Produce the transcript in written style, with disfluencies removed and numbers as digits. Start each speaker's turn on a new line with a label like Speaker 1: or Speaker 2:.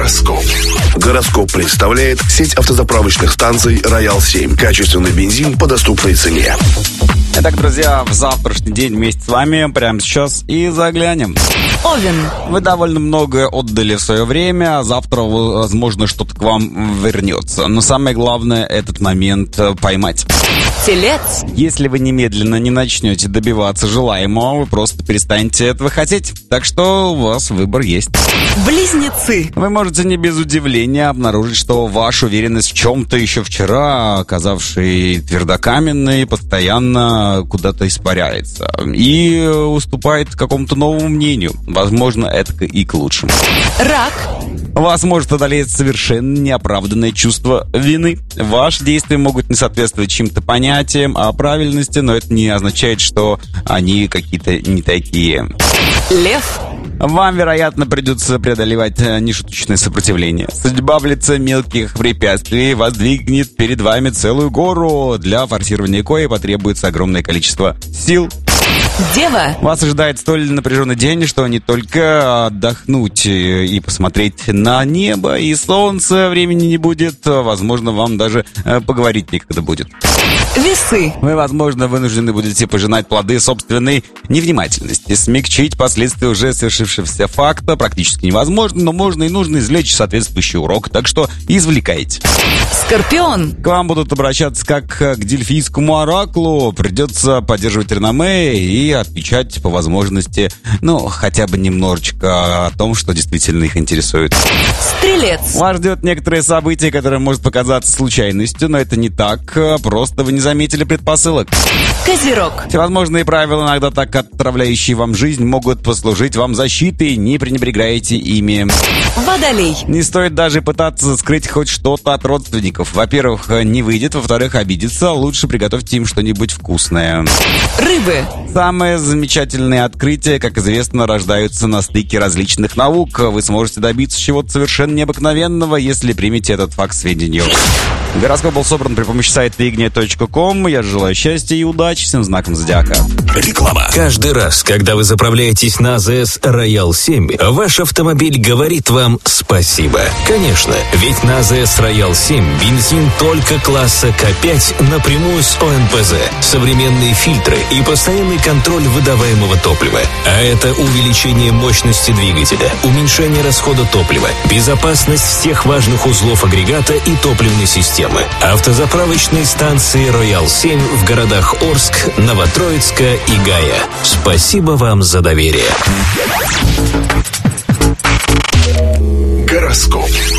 Speaker 1: Гороскоп. Гороскоп представляет сеть автозаправочных станций «Роял-7». Качественный бензин по доступной цене.
Speaker 2: Итак, друзья, в завтрашний день вместе с вами прямо сейчас и заглянем.
Speaker 3: Овен.
Speaker 2: Вы довольно многое отдали в свое время, а завтра, возможно, что-то к вам вернется. Но самое главное, этот момент поймать.
Speaker 3: Телец.
Speaker 2: Если вы немедленно не начнете добиваться желаемого, вы просто перестанете этого хотеть. Так что у вас выбор есть.
Speaker 3: Близнецы.
Speaker 2: Вы можете не без удивления обнаружить, что ваша уверенность в чем-то еще вчера, оказавшей твердокаменной, постоянно куда-то испаряется и уступает какому-то новому мнению. Возможно, это и к лучшему.
Speaker 3: Рак.
Speaker 2: Вас может одолеть совершенно неоправданное чувство вины. Ваши действия могут не соответствовать чьим-то понятиям о правильности, но это не означает, что они какие-то не такие.
Speaker 3: Лев.
Speaker 2: Вам, вероятно, придется преодолевать нешуточное сопротивление. Судьба в лице мелких препятствий воздвигнет перед вами целую гору, для форсирования коей потребуется огромное количество сил.
Speaker 3: Дева.
Speaker 2: Вас ожидает столь напряженный день, что не только отдохнуть и посмотреть на небо и солнце времени не будет, возможно, вам даже поговорить некогда будет.
Speaker 3: Весы.
Speaker 2: Вы, возможно, вынуждены будете пожинать плоды собственной невнимательности. Смягчить последствия уже совершившегося факта практически невозможно, но можно и нужно извлечь соответствующий урок, так что извлекайте.
Speaker 3: Скорпион.
Speaker 2: К вам будут обращаться как к дельфийскому оракулу. Придется поддерживать реноме и отвечать по возможности, хотя бы немножечко о том, что действительно их интересует.
Speaker 3: Стрелец.
Speaker 2: Вас ждет некоторые события, которые может показаться случайностью, но это не так. Просто вы не заметили предпосылок.
Speaker 3: Козерог.
Speaker 2: Всевозможные правила, иногда так отравляющие вам жизнь, могут послужить вам защитой. Не пренебрегайте ими.
Speaker 3: Водолей.
Speaker 2: Не стоит даже пытаться скрыть хоть что-то от родственников. Во-первых, не выйдет, во-вторых, обидится. Лучше приготовьте им что-нибудь вкусное.
Speaker 3: Рыбы.
Speaker 2: Самые замечательные открытия, как известно, рождаются на стыке различных наук. Вы сможете добиться чего-то совершенно необыкновенного, если примете этот факт к сведению. Гороскоп был собран при помощи сайта ignia.com. Я желаю счастья и удачи всем знакам зодиака.
Speaker 1: Реклама.
Speaker 4: Каждый раз, когда вы заправляетесь на АЗС Роял-7, ваш автомобиль говорит вам спасибо. Конечно, ведь на АЗС Роял-7 бензин только класса К5 напрямую с ОМПЗ, современные фильтры и постоянный контроль выдаваемого топлива. А это увеличение мощности двигателя, уменьшение расхода топлива, безопасность всех важных узлов агрегата и топливной системы. Автозаправочные станции Роял-7 в городах Орск, Новотроицка и Гая. Спасибо вам за доверие.
Speaker 1: Гороскоп.